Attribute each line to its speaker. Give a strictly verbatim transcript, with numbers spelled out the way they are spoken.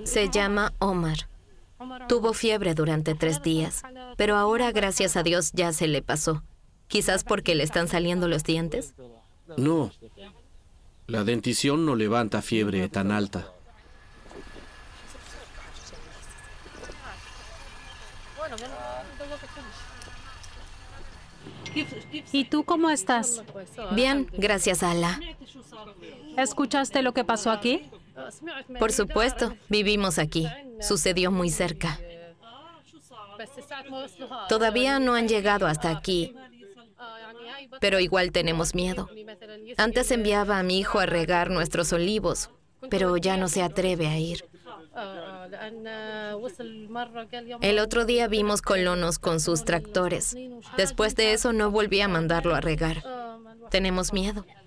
Speaker 1: Se llama Omar. Tuvo fiebre durante tres días, pero ahora, gracias a Dios, ya se le pasó. Quizás porque le están saliendo los dientes.
Speaker 2: No. La dentición no levanta fiebre tan alta.
Speaker 3: ¿Y tú cómo estás?
Speaker 1: Bien, gracias a Alá.
Speaker 3: ¿Escuchaste lo que pasó aquí?
Speaker 1: Por supuesto, vivimos aquí. Sucedió muy cerca. Todavía no han llegado hasta aquí, pero igual tenemos miedo. Antes enviaba a mi hijo a regar nuestros olivos, pero ya no se atreve a ir. El otro día vimos colonos con sus tractores. Después de eso no volví a mandarlo a regar. Tenemos miedo.